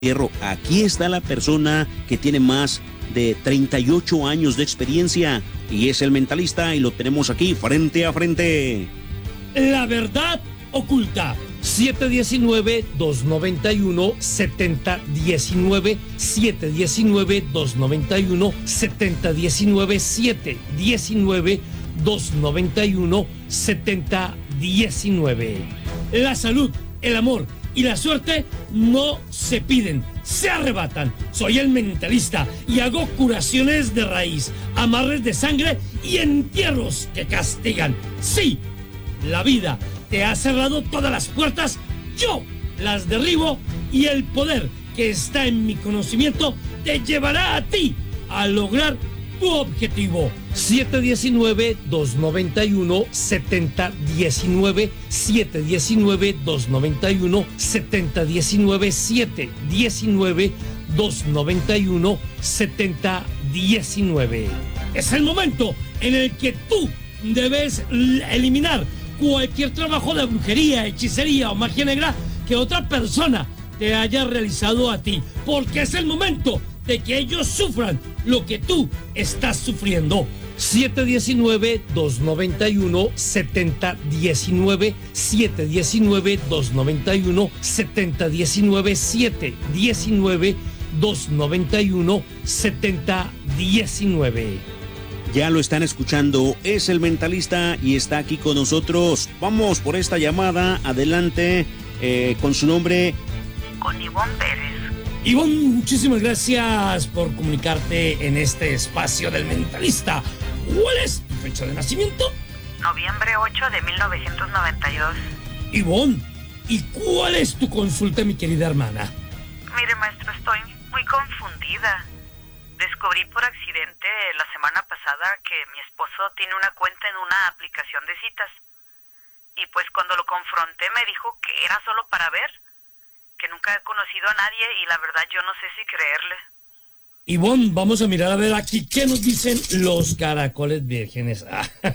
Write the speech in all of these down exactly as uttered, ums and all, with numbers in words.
Hierro, aquí está la persona que tiene más de treinta y ocho años de experiencia y es el mentalista y lo tenemos aquí frente a frente. La verdad oculta. siete uno nueve, dos nueve uno, siete cero uno nueve, siete uno nueve, dos nueve uno, siete uno nueve, siete uno nueve, dos nueve uno, siete uno nueve. La salud, el amor y la suerte no se piden, se arrebatan. Soy el mentalista y hago curaciones de raíz, amarres de sangre y entierros que castigan. Sí, la vida te ha cerrado todas las puertas, yo las derribo y el poder que está en mi conocimiento te llevará a ti a lograr tu objetivo. siete uno nueve, dos nueve uno, siete uno nueve, siete uno nueve, dos nueve uno, siete uno nueve, siete uno nueve, dos nueve uno, siete uno nueve. Es el momento en el que tú debes eliminar cualquier trabajo de brujería, hechicería o magia negra que otra persona te haya realizado a ti, porque es el momento de que ellos sufran lo que tú estás sufriendo. siete uno nueve, dos nueve uno, siete uno nueve, siete uno nueve, dos nueve uno, siete uno nueve, siete uno nueve, dos nueve uno, siete uno nueve. Ya lo están escuchando, es el mentalista y está aquí con nosotros. Vamos por esta llamada, adelante, eh, con su nombre. Con Ivonne Pérez. Ivonne, muchísimas gracias por comunicarte en este espacio del mentalista. ¿Cuál es tu fecha de nacimiento? Noviembre ocho de mil novecientos noventa y dos. Ivonne, ¿y cuál es tu consulta, mi querida hermana? Mire, maestro, estoy muy confundida. Descubrí por accidente la semana pasada que mi esposo tiene una cuenta en una aplicación de citas. Y pues cuando lo confronté me dijo que era solo para ver, que nunca he conocido a nadie y la verdad yo no sé si creerle. Ivonne, vamos a mirar a ver aquí qué nos dicen los caracoles vírgenes.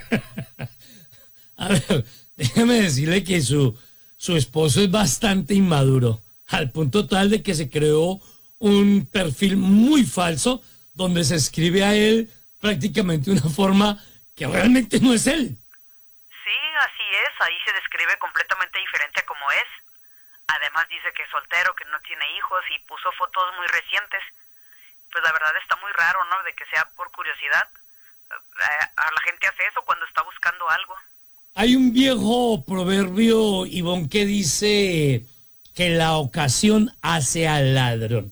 A ver, déjeme decirle que su, su esposo es bastante inmaduro, al punto tal de que se creó un perfil muy falso donde se escribe a él prácticamente una forma que realmente no es él. Sí, así es, ahí se describe completamente diferente a como es. Además dice que es soltero, que no tiene hijos y puso fotos muy recientes. Pues la verdad está muy raro, ¿no? De que sea por curiosidad. A la gente hace eso cuando está buscando algo. Hay un viejo proverbio, Ivonne, que dice que la ocasión hace al ladrón.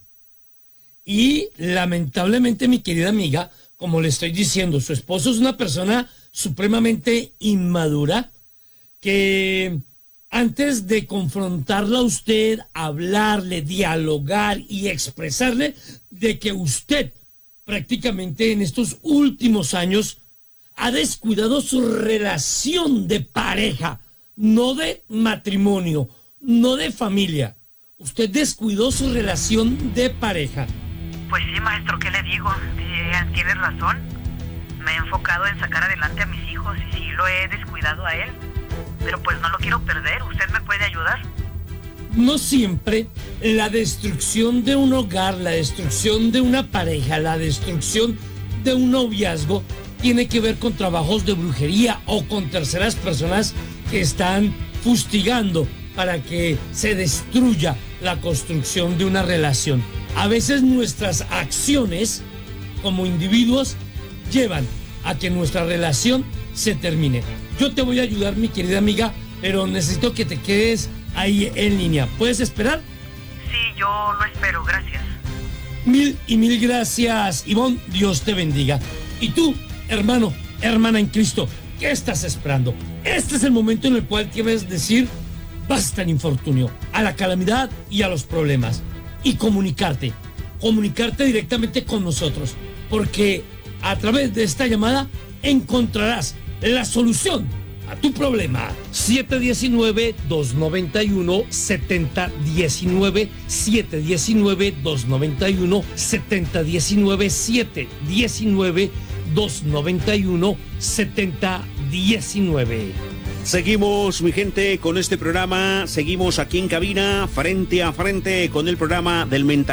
Y lamentablemente, mi querida amiga, como le estoy diciendo, su esposo es una persona supremamente inmadura que antes de confrontarla a usted, hablarle, dialogar y expresarle de que usted prácticamente en estos últimos años ha descuidado su relación de pareja, no de matrimonio, no de familia. Usted descuidó su relación de pareja. Pues sí, maestro, ¿qué le digo? Eh, tiene razón. Me he enfocado en sacar adelante a mis hijos y sí lo he descuidado a él. Pero pues no lo quiero perder. ¿Usted me puede ayudar? No siempre la destrucción de un hogar, la destrucción de una pareja, la destrucción de un noviazgo tiene que ver con trabajos de brujería o con terceras personas que están fustigando para que se destruya la construcción de una relación. A veces nuestras acciones como individuos llevan a que nuestra relación se termine. Yo te voy a ayudar, mi querida amiga, pero necesito que te quedes ahí en línea. ¿Puedes esperar? Sí, yo lo espero, gracias. Mil y mil gracias, Ivonne. Dios te bendiga. Y tú, hermano, hermana en Cristo, ¿qué estás esperando? Este es el momento en el cual debes decir basta al infortunio, a la calamidad y a los problemas. Y comunicarte, comunicarte directamente con nosotros, porque a través de esta llamada encontrarás la solución a tu problema. siete uno nueve, dos nueve uno, siete uno nueve, siete uno nueve, dos nueve uno, siete uno nueve, siete uno nueve, dos nueve uno, siete uno nueve. Seguimos, mi gente, con este programa. Seguimos aquí en cabina, frente a frente, con el programa del mental.